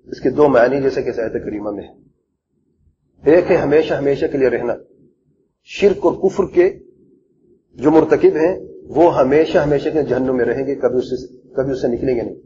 اس کے دو معنی جیسے کہ آیت کریمہ میں ہے. ایک ہے ہمیشہ ہمیشہ کے لیے رہنا. شرک اور کفر کے جو مرتکب ہیں وہ ہمیشہ ہمیشہ کے جہنم میں رہیں گے, کبھی اس سے نکلیں گے نہیں,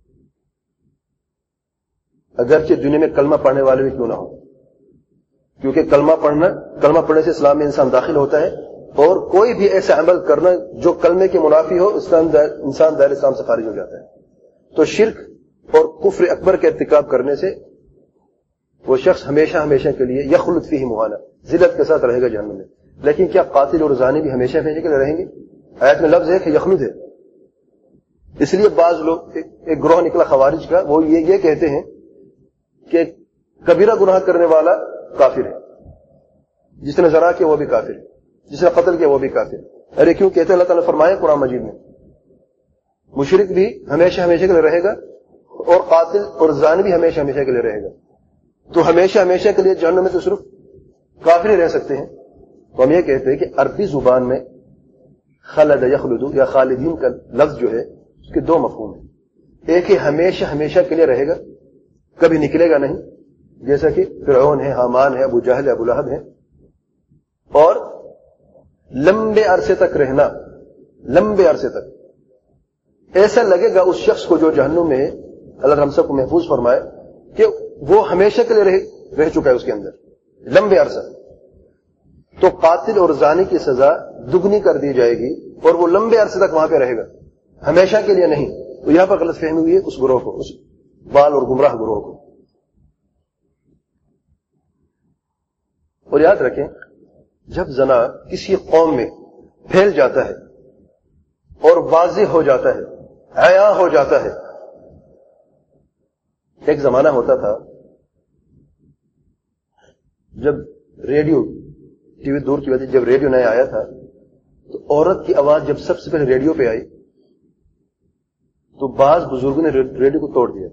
اگرچہ دنیا میں کلمہ پڑھنے والے بھی کیوں نہ ہو, کیونکہ کلمہ پڑھنے سے اسلام میں انسان داخل ہوتا ہے, اور کوئی بھی ایسا عمل کرنا جو کلمے کے منافی ہو اس کا انسان دائرہ اسلام سے خارج ہو جاتا ہے. تو شرک اور کفر اکبر کا ارتکاب کرنے سے وہ شخص ہمیشہ ہمیشہ کے لیے یخلد فیہ مہانا, ذلت کے ساتھ رہے گا جہنم میں. لیکن کیا قاتل اور زانی بھی ہمیشہ ہمیشہ کے لیے رہیں گے؟ آیت میں لفظ ہے کہ یخلد ہے. اس لیے بعض لوگ, ایک گروہ نکلا خوارج کا, وہ یہ کہتے ہیں کہ کبیرہ گناہ کرنے والا کافر ہے, جس نے زنا کیا وہ بھی کافر ہے, جس نے قتل کیا وہ بھی کافر ہے. ارے کیوں کہتے ہیں؟ اللہ تعالیٰ نے فرمایا قرآن مجید میں مشرک بھی ہمیشہ ہمیشہ کے لیے رہے گا اور قاتل اور زانی بھی ہمیشہ ہمیشہ کے لیے رہے گا. تو ہمیشہ ہمیشہ کے لیے جہنم میں تو صرف کافر ہی رہ سکتے ہیں. تو ہم یہ کہتے ہیں کہ عربی زبان میں خلد یخلد یا خالدین کا لفظ جو ہے اس کے دو مفہوم ہیں. ایک ہے ہمیشہ ہمیشہ کے لیے رہے گا, کبھی نکلے گا نہیں, جیسا کہ فرعون ہے, حامان ہے, ابو جہل ہے, ابو لہب ہے. اور لمبے عرصے تک رہنا, لمبے عرصے تک ایسا لگے گا اس شخص کو جو جہنم میں ہے, اللہ ہم سب کو محفوظ فرمائے, کہ وہ ہمیشہ کے لیے رہ چکا ہے اس کے اندر لمبے عرصہ. تو قاتل اور زانی کی سزا دگنی کر دی جائے گی اور وہ لمبے عرصے تک وہاں پہ رہے گا, ہمیشہ کے لیے نہیں. تو یہاں پر غلط فہمی ہوئی ہے اس گروہ کو, اس بال اور گمراہ گروہ کو. اور یاد رکھیں, جب زنا کسی قوم میں پھیل جاتا ہے اور واضح ہو جاتا ہے, عیاں ہو جاتا ہے. ایک زمانہ ہوتا تھا جب ریڈیو, ٹی وی دور کی وجہ, جب ریڈیو نیا آیا تھا تو عورت کی آواز جب سب سے پہلے ریڈیو پہ آئی تو بعض بزرگوں نے ریڈیو کو توڑ دیا.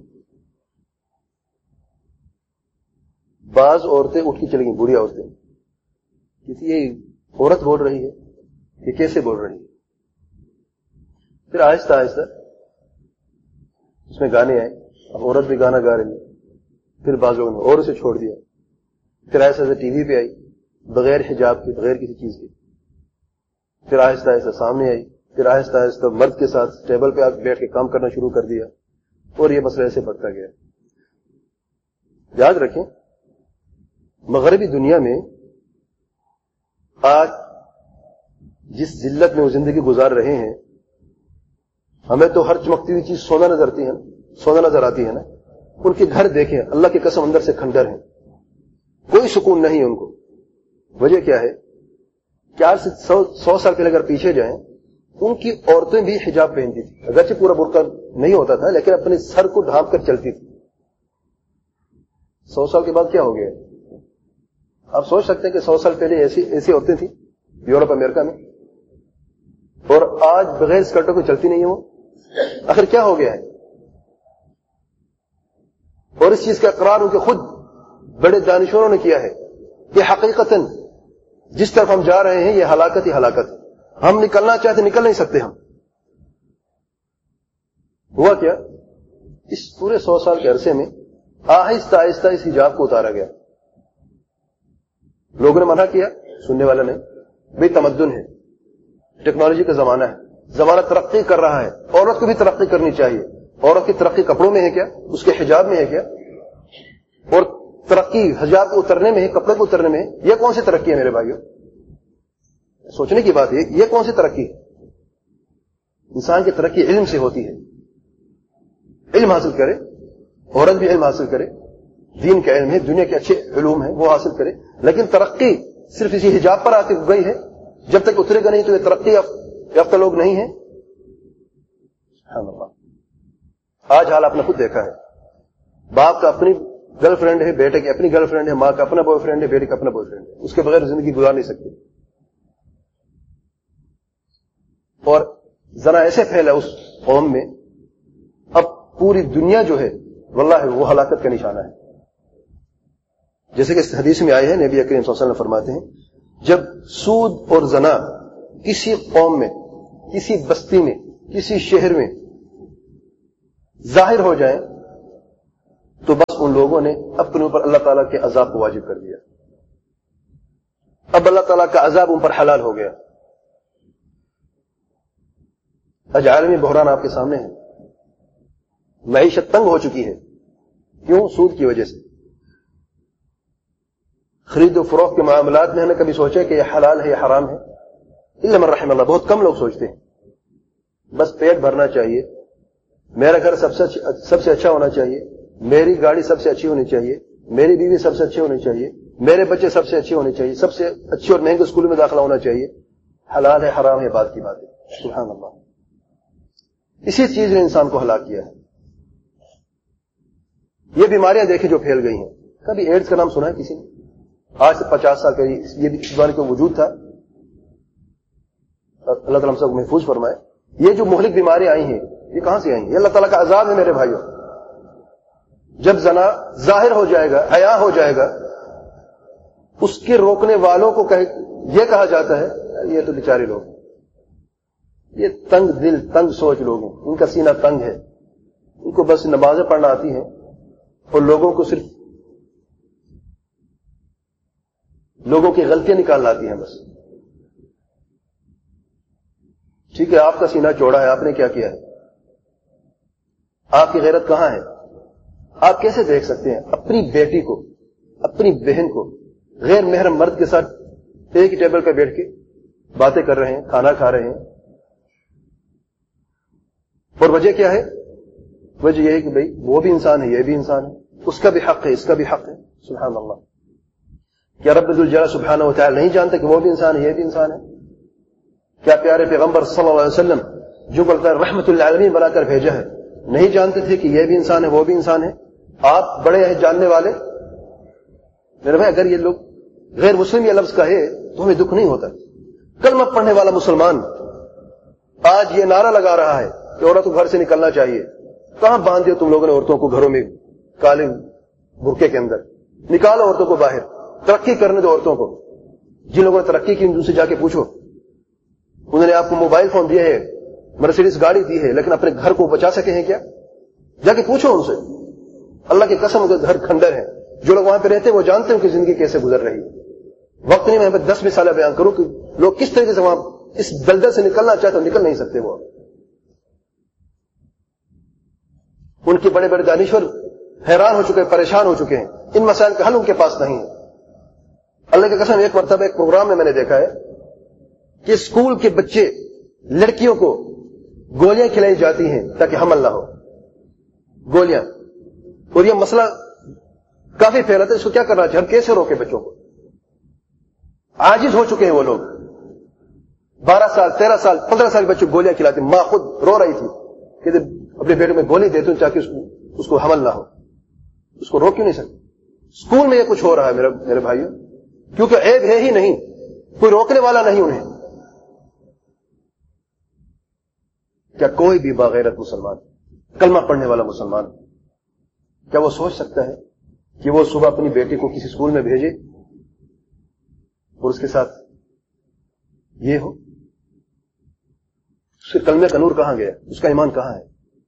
بعض عورتیں اٹھ کے چلی گئیں, بوڑھی عورتیں, کسی یہ عورت بول رہی ہے, یہ کیسے بول رہی ہے. پھر آہستہ آہستہ اس میں گانے آئے, اب عورت بھی گانا گا رہی ہے. پھر بعض لوگوں نے اور اسے چھوڑ دیا. پھر آہستہ آہستہ ٹی وی پہ آئی بغیر حجاب کے, بغیر کسی چیز کے. پھر آہستہ آہستہ سامنے آئی. پھر آہستہ آہستہ مرد کے ساتھ ٹیبل پہ بیٹھ کے کام کرنا شروع کر دیا, اور یہ مسئلہ ایسے بڑھتا گیا. یاد رکھیں, مغربی دنیا میں آج جس ذلت میں وہ زندگی گزار رہے ہیں, ہمیں تو ہر چمکتی ہوئی چیز سونا نظر آتی ہے نا. ان کے گھر دیکھیں, اللہ کی قسم اندر سے کھنڈر ہیں, کوئی سکون نہیں ہے ان کو. وجہ کیا ہے کہ آج سے 100 سال پہلے اگر پیچھے جائیں, ان کی عورتیں بھی حجاب پہنتی تھی, اگرچہ پورا برقع نہیں ہوتا تھا لیکن اپنے سر کو ڈھانپ کر چلتی تھی. 100 سال کے بعد کیا ہو گیا؟ آپ سوچ سکتے ہیں کہ 100 سال پہلے ایسی عورتیں تھیں یورپ امریکہ میں, اور آج بغیر اسکرٹوں کو چلتی نہیں ہے وہ. آخر کیا ہو گیا ہے؟ اور اس چیز کا اقرار ان کے خود بڑے دانشوروں نے کیا ہے کہ حقیقتاً جس طرف ہم جا رہے ہیں یہ ہلاکت ہی ہلاکت ہے. ہم نکلنا چاہتے نکل نہیں سکتے. ہم ہوا کیا, اس پورے 100 سال کے عرصے میں آہستہ آہستہ اس حجاب کو اتارا گیا. لوگوں نے منع کیا, سننے والا نہیں. بھئی تمدن ہے, ٹیکنالوجی کا زمانہ ہے, زمانہ ترقی کر رہا ہے, عورت کو بھی ترقی کرنی چاہیے. عورت کی ترقی کپڑوں میں ہے کیا؟ اس کے حجاب میں ہے کیا؟ اور ترقی حجاب کو اترنے میں ہے, کپڑے کو اترنے میں ہے. یہ کون سی ترقی ہے میرے بھائیوں؟ سوچنے کی بات ہے, یہ کون سی ترقی ہے؟ انسان کی ترقی علم سے ہوتی ہے. علم حاصل کرے, عورت بھی علم حاصل کرے, دین کا علم ہے, دنیا کے اچھے علوم ہیں وہ حاصل کرے. لیکن ترقی صرف اسی حجاب پر آتی گئی ہے, جب تک اترے گا نہیں تو یہ ترقی یافتہ لوگ نہیں ہیں. سبحان اللہ. آج حال آپ نے خود دیکھا ہے, باپ کا اپنی گرل فرینڈ ہے, بیٹے کی اپنی گرل فرینڈ ہے, ماں کا اپنا بوائے فرینڈ ہے, بیٹے کا اپنا بوائے فرینڈ ہے, اس کے بغیر زندگی گزار نہیں سکتے. اور ذرا ایسے پھیلا اس قوم میں, اب پوری دنیا جو ہے واللہ وہ ہلاکت کا نشانہ ہے. جیسے کہ اس حدیث میں آئے ہیں, نبی کریم صلی اللہ علیہ وسلم فرماتے ہیں, جب سود اور زنا کسی قوم میں, کسی بستی میں, کسی شہر میں ظاہر ہو جائیں تو بس لوگوں نے اپنے اوپر اللہ تعالیٰ کے عذاب کو واجب کر دیا. اب اللہ تعالیٰ کا عذاب ان پر حلال ہو گیا. آج عالمی بحران آپ کے سامنے ہے. معیشت تنگ ہو چکی ہے. کیوں؟ سود کی وجہ سے. خرید و فروخت کے معاملات میں ہم نے کبھی سوچا کہ یہ حلال ہے یہ حرام ہے؟ الا من رحم اللہ. بہت کم لوگ سوچتے ہیں. بس پیٹ بھرنا چاہیے, میرا گھر سب سے اچھا ہونا چاہیے, میری گاڑی سب سے اچھی ہونی چاہیے, میری بیوی سب سے اچھی ہونی چاہیے, میرے بچے سب سے اچھے ہونے چاہیے, سب سے اچھی اور مہنگے اسکول میں داخلہ ہونا چاہیے. حلال ہے حرام ہے بات کی بات ہے. سبحان اللہ. اسی چیز نے انسان کو ہلاک کیا ہے. یہ بیماریاں دیکھیں جو پھیل گئی ہیں. کبھی ایڈز کا نام سنا ہے کسی نے؟ آج سے 50 سال قریب یہ بھی بیماری کا وجود تھا. اللہ تعالیٰ ہم سب کو محفوظ فرمائے. یہ جو مہلک بیماریاں آئی ہیں یہ کہاں سے آئی ہیں؟ یہ اللہ تعالیٰ کا عذاب ہے میرے بھائیوں. جب زنا ظاہر ہو جائے گا, عیاں ہو جائے گا, اس کے روکنے والوں کو یہ کہا جاتا ہے یہ تو بیچارے لوگ, یہ تنگ دل تنگ سوچ لوگ ہیں, ان کا سینہ تنگ ہے, ان کو بس نمازیں پڑھنا آتی ہیں اور لوگوں کو صرف لوگوں کی غلطیاں نکالنا آتی ہیں بس. ٹھیک ہے, آپ کا سینہ چوڑا ہے, آپ نے کیا کیا ہے؟ آپ کی غیرت کہاں ہے؟ آپ کیسے دیکھ سکتے ہیں اپنی بیٹی کو, اپنی بہن کو غیر محرم مرد کے ساتھ ایک ہی ٹیبل پہ بیٹھ کے باتیں کر رہے ہیں, کھانا کھا رہے ہیں؟ اور وجہ کیا ہے؟ وجہ یہ ہے کہ بھئی وہ بھی انسان ہے, یہ بھی انسان ہے, اس کا بھی حق ہے, اس کا بھی حق ہے. سبحان اللہ. کیا رب ذوالجلال سبحانہ وتعالی نہیں جانتے کہ وہ بھی انسان ہے, یہ بھی انسان ہے؟ کیا پیارے پیغمبر صلی اللہ علیہ وسلم جو بلکہ رحمت للعالمین بنا کر بھیجا ہے, نہیں جانتے تھے کہ یہ بھی انسان ہے وہ بھی انسان ہے؟ آپ بڑے ہیں جاننے والے. میرے بھائی اگر یہ لوگ غیر مسلم یہ لفظ کہے تو ہمیں دکھ نہیں ہوتا. کلمہ پڑھنے والا مسلمان آج یہ نعرہ لگا رہا ہے کہ عورتوں کو گھر سے نکلنا چاہیے. کہاں باندھ دیا تم لوگوں نے عورتوں کو گھروں میں کالے برقعے کے اندر؟ نکالو عورتوں کو باہر, ترقی کرنے دو عورتوں کو. جن لوگوں نے ترقی کی ان سے جا کے پوچھو. انہوں نے آپ کو موبائل فون دیے ہے, مرسیڈیز گاڑی دی ہے, لیکن اپنے گھر کو بچا سکے ہیں کیا؟ جا کے پوچھو ان سے. اللہ کی قسم ان کے گھر کھنڈر ہے. جو لوگ وہاں پہ رہتے ہیں وہ جانتے ہیں کہ زندگی کیسے گزر رہی ہے. وقت نہیں میں 10 مثالیں بیان کروں کہ لوگ کس طریقے سے وہاں اس دلدل سے نکلنا چاہتے ہیں, نکل نہیں سکتے. وہ ان کے بڑے بڑے دانشور حیران ہو چکے ہیں, پریشان ہو چکے ہیں. ان مسائل کا حل ان کے پاس نہیں ہے. اللہ کی قسم ایک مرتبہ ایک پروگرام میں نے دیکھا ہے کہ اسکول کے بچے لڑکیوں کو گولیاں کھلائی جاتی ہیں تاکہ حمل نہ ہو. گولیاں. اور یہ مسئلہ کافی پھیلا تھا. اس کو کیا کرنا چاہیے؟ ہم کیسے روکے بچوں کو؟ عاجز ہو چکے ہیں وہ لوگ. 12 سال 13 سال 15 سال کے بچوں کو گولیاں کھلاتے. ماں خود رو رہی تھی کہ اپنے بیٹے میں گولی دیتے ہوں تاکہ اس کو حمل نہ ہو. اس کو روک کیوں نہیں سکتے؟ اسکول میں یہ کچھ ہو رہا ہے میرے بھائیوں, کیونکہ عیب ہے ہی نہیں, کوئی روکنے والا نہیں انہیں. کیا کوئی بھی باغیرت مسلمان, کلمہ پڑھنے والا مسلمان, کیا وہ سوچ سکتا ہے کہ وہ صبح اپنی بیٹی کو کسی اسکول میں بھیجے اور اس کے ساتھ یہ ہو؟ اس کے کلمے کا نور کہاں گیا؟ اس کا ایمان کہاں ہے؟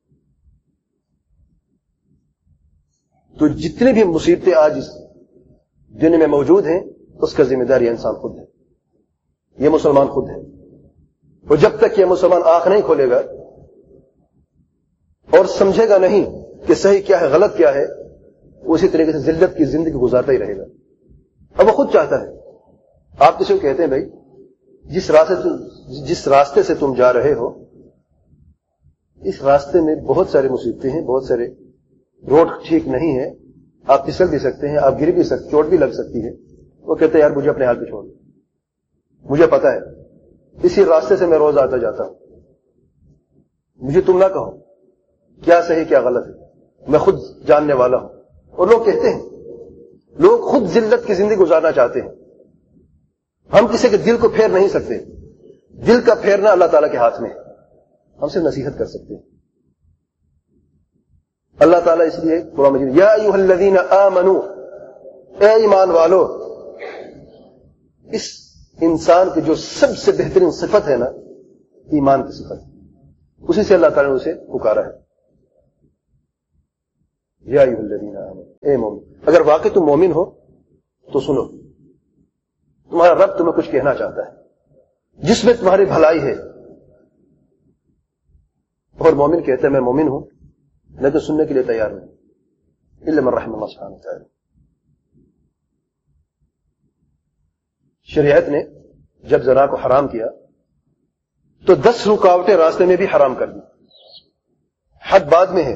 تو جتنی بھی مصیبتیں آج اس دنیا میں موجود ہیں اس کا ذمہ دار یہ انسان خود ہے, یہ مسلمان خود ہے. اور جب تک یہ مسلمان آنکھ نہیں کھولے گا اور سمجھے گا نہیں کہ صحیح کیا ہے غلط کیا ہے, اسی طریقے سے ذلت کی زندگی گزارتا ہی رہے گا. اب وہ خود چاہتا ہے. آپ کسی کو کہتے ہیں بھائی جس راستے سے تم جا رہے ہو اس راستے میں بہت سارے مصیبتیں ہیں, بہت سارے روڈ ٹھیک نہیں ہے, آپ پھسل بھی سکتے ہیں, آپ گر بھی سکتے, چوٹ بھی لگ سکتی ہے. وہ کہتے ہیں یار مجھے اپنے حال پہ چھوڑ دو, مجھے پتا ہے اسی راستے سے میں روز آتا جاتا ہوں, مجھے تم نہ کہو کیا صحیح کیا غلط ہے, میں خود جاننے والا ہوں. اور لوگ کہتے ہیں, لوگ خود ذلت کی زندگی گزارنا چاہتے ہیں. ہم کسی کے دل کو پھیر نہیں سکتے, دل کا پھیرنا اللہ تعالیٰ کے ہاتھ میں ہے, ہم صرف نصیحت کر سکتے ہیں. اللہ تعالیٰ اس لیے قرآن مجید یا ایھا الذین آمنوا, اے ایمان والو, اس انسان کی جو سب سے بہترین صفت ہے نا, ایمان کی صفت, اسی سے اللہ تعالیٰ نے اسے پکارا ہے. یا ایھا الذین آمنوا، اے مومن، اگر واقعی تم مومن ہو تو سنو، تمہارا رب تمہیں کچھ کہنا چاہتا ہے جس میں تمہاری بھلائی ہے. اور مومن کہتے ہیں میں مومن ہوں لیکن سننے کے لیے تیار نہیں، الا من رحم اللہ سبحانہ وتعالی. شریعت نے جب زنا کو حرام کیا تو 10 رکاوٹیں راستے میں بھی حرام کر دی. حد بعد میں ہے،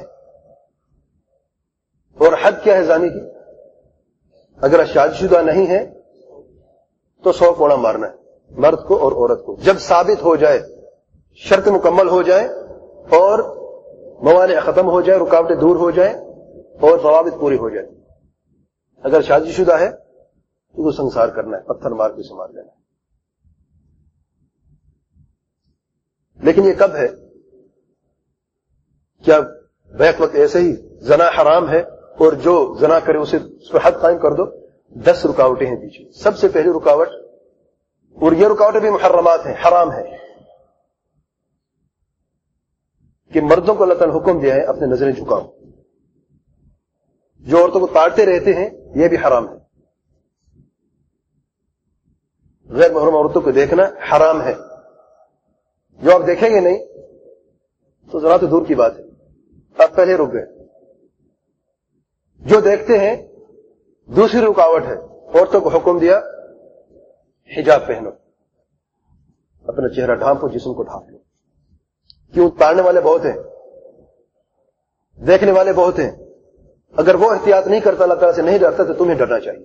اور حد کیا ہے زانی کی؟ اگر شادی شدہ نہیں ہے تو 100 کوڑا مارنا ہے، مرد کو اور عورت کو. جب ثابت ہو جائے، شرط مکمل ہو جائے اور موانع ختم ہو جائے، رکاوٹیں دور ہو جائیں اور ضوابط پوری ہو جائے. اگر شادی شدہ ہے تو وہ سنسار کرنا ہے، پتھر مار کے اسے مار دینا ہے. لیکن یہ کب ہے؟ کیا بیک وقت ایسے ہی زنا حرام ہے اور جو زنا کرے اسے اس پر حد قائم کر دو؟ 10 رکاوٹیں ہیں پیچھے. سب سے پہلی رکاوٹ، اور یہ رکاوٹیں بھی محرمات ہیں، حرام ہے، کہ مردوں کو اللہ تعالیٰ نے حکم دیا ہے اپنے نظریں جھکاؤ. جو عورتوں کو تاڑتے رہتے ہیں یہ بھی حرام ہے. غیر محرم عورتوں کو دیکھنا حرام ہے. جو آپ دیکھیں گے نہیں تو ذرا تو دور کی بات ہے، آپ پہلے رک گئے. جو دیکھتے ہیں، دوسری رکاوٹ ہے، عورتوں کو حکم دیا حجاب پہنو، اپنا چہرہ ڈھانپو، جسم کو ڈھانپ لو. کیوں؟ تاڑنے والے بہت ہیں، دیکھنے والے بہت ہیں. اگر وہ احتیاط نہیں کرتا، اللہ تعالیٰ سے نہیں ڈرتا، تو تمہیں ڈرنا چاہیے.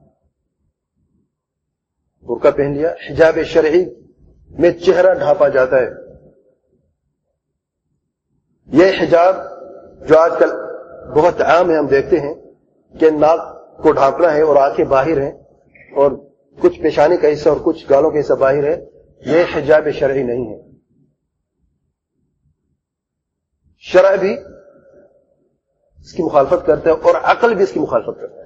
برقع پہن لیا، حجاب شرعی میں چہرہ ڈھانپا جاتا ہے. یہ حجاب جو آج کل بہت عام ہے، ہم دیکھتے ہیں کہ ناک کو ڈھانپنا ہے اور آنکھیں باہر ہیں اور کچھ پیشانی کا حصہ اور کچھ گالوں کا حصہ باہر ہے، یہ حجاب شرعی نہیں ہے. شرع بھی اس کی مخالفت کرتا ہے اور عقل بھی اس کی مخالفت کرتا ہے.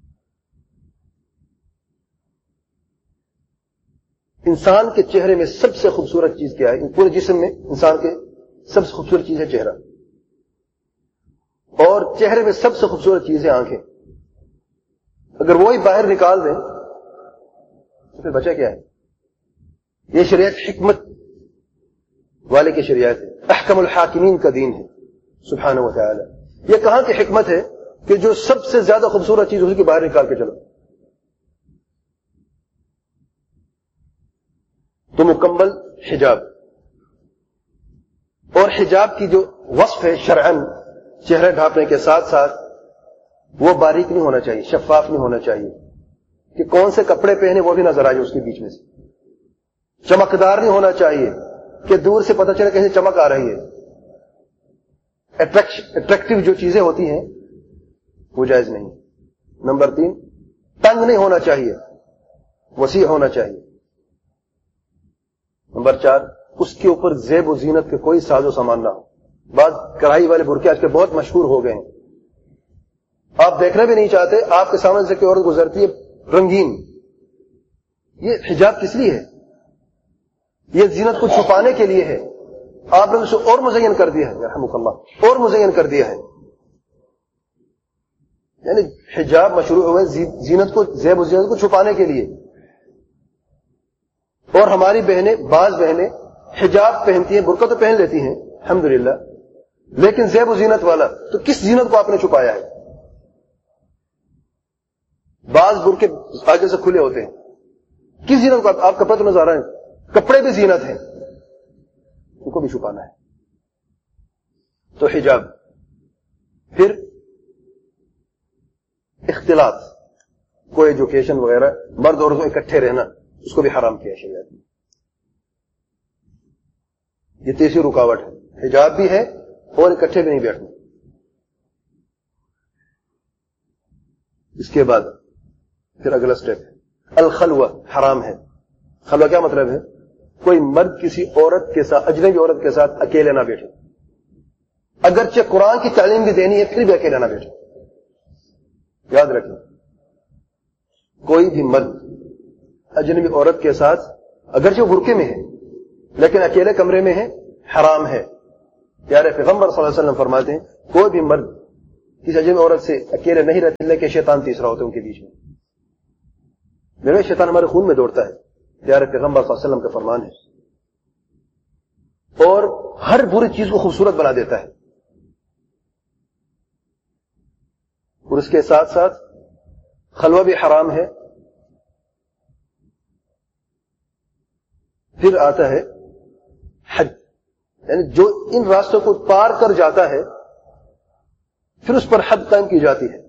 انسان کے چہرے میں سب سے خوبصورت چیز کیا ہے؟ پورے جسم میں انسان کے سب سے خوبصورت چیز ہے چہرہ، اور چہرے میں سب سے خوبصورت چیز ہے آنکھیں. اگر وہی باہر نکال دیں تو پھر بچا کیا ہے؟ یہ شریعت حکمت والے کی شریعت ہے، احکم الحاکمین کا دین ہے سبحانہ و تعالی. یہ کہاں کی حکمت ہے کہ جو سب سے زیادہ خوبصورت چیز اسی کے باہر نکال کے چلو؟ تو مکمل حجاب، اور حجاب کی جو وصف ہے شرعن، چہرے ڈھانپنے کے ساتھ ساتھ وہ باریک نہیں ہونا چاہیے، شفاف نہیں ہونا چاہیے کہ کون سے کپڑے پہنے وہ بھی نظر آ جائے اس کے بیچ میں سے. چمکدار نہیں ہونا چاہیے کہ دور سے پتہ چلے کیسے چمک آ رہی ہے. اٹریکٹیو جو چیزیں ہوتی ہیں وہ جائز نہیں. نمبر 3، تنگ نہیں ہونا چاہیے، وسیع ہونا چاہیے. نمبر 4، اس کے اوپر زیب و زینت کے کوئی ساز و سامان نہ ہو. بعض کڑھائی والے برقعے آج کے بہت مشہور ہو گئے ہیں، آپ دیکھنا بھی نہیں چاہتے، آپ کے سامنے سے کوئی عورت گزرتی ہے رنگین. یہ حجاب کس لیے ہے؟ یہ زینت کو چھپانے کے لیے ہے. آپ نے اسے اور مزین کر دیا ہے، رحمک اللہ، اور مزین کر دیا ہے. یعنی حجاب مشروع ہوئے زینت کو، زیب و زینت کو چھپانے کے لیے. اور ہماری بہنیں، بعض بہنیں حجاب پہنتی ہیں، برقع تو پہن لیتی ہیں الحمدللہ، لیکن زیب و زینت والا، تو کس زینت کو آپ نے چھپایا ہے؟ بعض برقعے آگے سے کھلے ہوتے ہیں، کس زینت کو؟ آپ کپڑے تو نظر آ رہے ہیں، کپڑے بھی زینت ہیں، ان کو بھی چھپانا ہے. تو حجاب. پھر اختلاط، کوئی ایجوکیشن وغیرہ، مرد اور عورت اکٹھے رہنا، اس کو بھی حرام کیا شریعت نے. یہ تیسری رکاوٹ ہے، حجاب بھی ہے اور اکٹھے بھی نہیں بیٹھنا. اس کے بعد پھر اگلا سٹیپ ہے الخلوہ، حرام ہے. خلوہ کیا مطلب ہے؟ کوئی مرد کسی عورت کے ساتھ، اجنبی عورت کے ساتھ اکیلے نہ بیٹھے. اگرچہ قرآن کی تعلیم بھی دینی ہے پھر بھی اکیلے نہ بیٹھے. یاد رکھیں، کوئی بھی مرد اجنبی عورت کے ساتھ، اگرچہ وہ برقعے میں ہے لیکن اکیلے کمرے میں ہے، حرام ہے. پیارے پیغمبر صلی اللہ علیہ وسلم فرماتے ہیں کوئی بھی مرد کسی اجنبی عورت سے اکیلے نہیں رہتے لیکن شیطان تیسرا ہوتا ہے ان کے بیچ میں. میرے شیطان ہمارے خون میں دوڑتا ہے، پیارے پیغمبر صلی اللہ علیہ وسلم کا فرمان ہے، اور ہر بری چیز کو خوبصورت بنا دیتا ہے. اور اس کے ساتھ ساتھ خلوہ بھی حرام ہے. پھر آتا ہے حج، یعنی جو ان راستوں کو پار کر جاتا ہے پھر اس پر حد قائم کی جاتی ہے.